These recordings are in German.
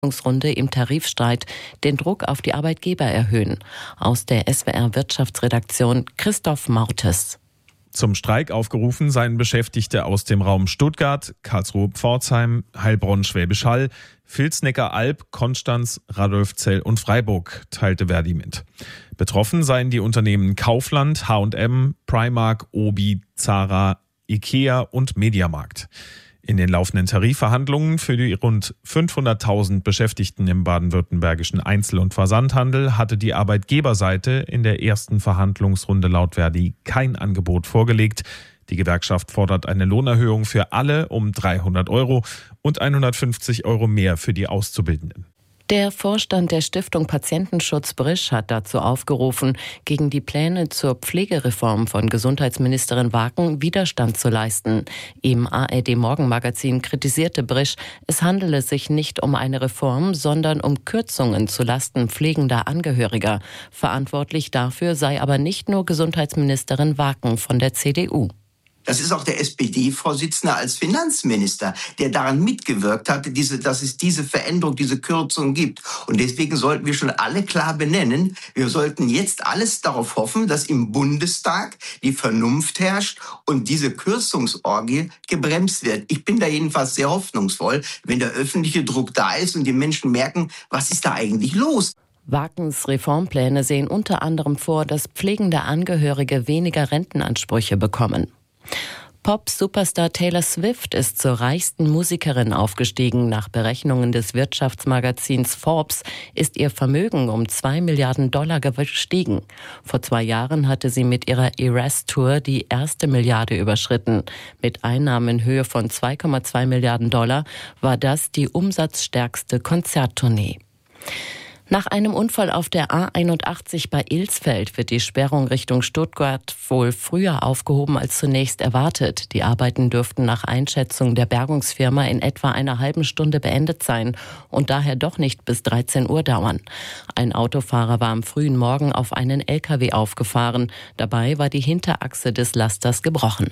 Runde im Tarifstreit den Druck auf die Arbeitgeber erhöhen. Aus der SWR-Wirtschaftsredaktion Christoph Mautes. Zum Streik aufgerufen seien Beschäftigte aus dem Raum Stuttgart, Karlsruhe-Pforzheim, Heilbronn-Schwäbisch Hall, Vilsnecker-Alb, Konstanz, Radolfzell und Freiburg, teilte Verdi mit. Betroffen seien die Unternehmen Kaufland, H&M, Primark, Obi, Zara, Ikea und Mediamarkt. In den laufenden Tarifverhandlungen für die rund 500.000 Beschäftigten im baden-württembergischen Einzel- und Versandhandel hatte die Arbeitgeberseite in der ersten Verhandlungsrunde laut Verdi kein Angebot vorgelegt. Die Gewerkschaft fordert eine Lohnerhöhung für alle um 300 € und 150 € mehr für die Auszubildenden. Der Vorstand der Stiftung Patientenschutz Brisch hat dazu aufgerufen, gegen die Pläne zur Pflegereform von Gesundheitsministerin Waken Widerstand zu leisten. Im ARD-Morgenmagazin kritisierte Brisch, es handele sich nicht um eine Reform, sondern um Kürzungen zulasten pflegender Angehöriger. Verantwortlich dafür sei aber nicht nur Gesundheitsministerin Waken von der CDU. Das ist auch der SPD-Vorsitzende als Finanzminister, der daran mitgewirkt hatte, dass es diese Veränderung, diese Kürzung gibt. Und deswegen sollten wir schon alle klar benennen, wir sollten jetzt alles darauf hoffen, dass im Bundestag die Vernunft herrscht und diese Kürzungsorgie gebremst wird. Ich bin da jedenfalls sehr hoffnungsvoll, wenn der öffentliche Druck da ist und die Menschen merken, was ist da eigentlich los? Wakens Reformpläne sehen unter anderem vor, dass pflegende Angehörige weniger Rentenansprüche bekommen. Pop-Superstar Taylor Swift ist zur reichsten Musikerin aufgestiegen. Nach Berechnungen des Wirtschaftsmagazins Forbes ist ihr Vermögen um $2 Milliarden gestiegen. Vor 2 Jahren hatte sie mit ihrer Eras-Tour die erste Milliarde überschritten. Mit Einnahmen in Höhe von $2,2 Milliarden war das die umsatzstärkste Konzerttournee. Nach einem Unfall auf der A81 bei Ilsfeld wird die Sperrung Richtung Stuttgart wohl früher aufgehoben als zunächst erwartet. Die Arbeiten dürften nach Einschätzung der Bergungsfirma in etwa einer halben Stunde beendet sein und daher doch nicht bis 13 Uhr dauern. Ein Autofahrer war am frühen Morgen auf einen LKW aufgefahren. Dabei war die Hinterachse des Lasters gebrochen.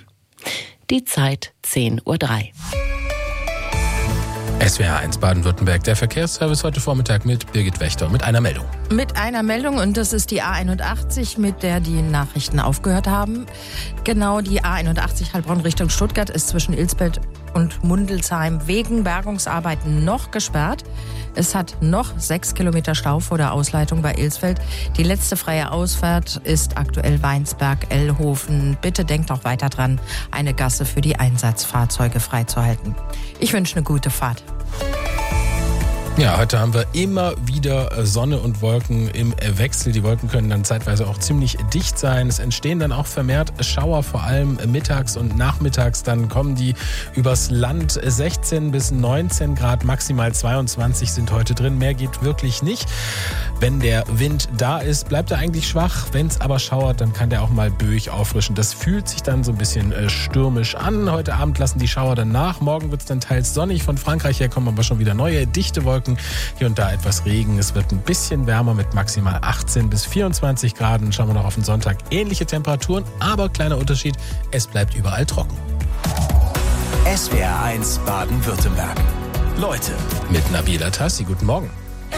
Die Zeit 10:03 Uhr. SWR1 Baden-Württemberg, der Verkehrsservice heute Vormittag mit Birgit Wächter mit einer Meldung. Mit einer Meldung, und das ist die A81, mit der die Nachrichten aufgehört haben. Genau, die A81 Heilbronn Richtung Stuttgart ist zwischen Ilsfeld und Mundelsheim wegen Bergungsarbeiten noch gesperrt. Es hat noch 6 Kilometer Stau vor der Ausleitung bei Ilsfeld. Die letzte freie Ausfahrt ist aktuell Weinsberg-Ellhofen. Bitte denkt auch weiter dran, eine Gasse für die Einsatzfahrzeuge freizuhalten. Ich wünsche eine gute Fahrt. Ja, heute haben wir immer wieder Sonne und Wolken im Wechsel. Die Wolken können dann zeitweise auch ziemlich dicht sein. Es entstehen dann auch vermehrt Schauer, vor allem mittags und nachmittags. Dann kommen die übers Land. 16 bis 19 Grad, maximal 22 sind heute drin. Mehr geht wirklich nicht. Wenn der Wind da ist, bleibt er eigentlich schwach. Wenn es aber schauert, dann kann der auch mal böig auffrischen. Das fühlt sich dann so ein bisschen stürmisch an. Heute Abend lassen die Schauer dann nach. Morgen wird es dann teils sonnig. Von Frankreich her kommen aber schon wieder neue, dichte Wolken. Hier und da etwas Regen. Es wird ein bisschen wärmer mit maximal 18 bis 24 Grad. Schauen wir noch auf den Sonntag. Ähnliche Temperaturen, aber kleiner Unterschied. Es bleibt überall trocken. SWR1 Baden-Württemberg. Leute. Mit Nabila Tassi. Guten Morgen.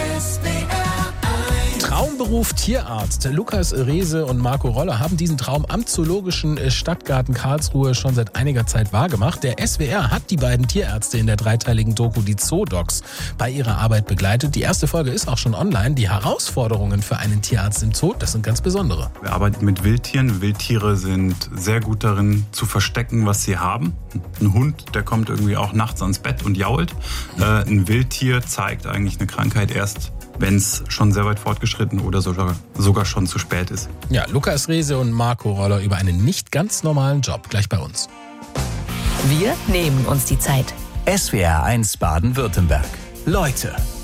Traumberuf Tierarzt. Lukas Rehse und Marco Roller haben diesen Traum am Zoologischen Stadtgarten Karlsruhe schon seit einiger Zeit wahrgemacht. Der SWR hat die beiden Tierärzte in der dreiteiligen Doku Die Zoodocs bei ihrer Arbeit begleitet. Die erste Folge ist auch schon online. Die Herausforderungen für einen Tierarzt im Zoo, das sind ganz besondere. Wir arbeiten mit Wildtieren. Wildtiere sind sehr gut darin zu verstecken, was sie haben. Ein Hund, der kommt irgendwie auch nachts ans Bett und jault. Ein Wildtier zeigt eigentlich eine Krankheit erst, wenn es schon sehr weit fortgeschritten oder sogar schon zu spät ist. Ja, Lukas Rehse und Marco Roller über einen nicht ganz normalen Job gleich bei uns. Wir nehmen uns die Zeit. SWR1 Baden-Württemberg. Leute.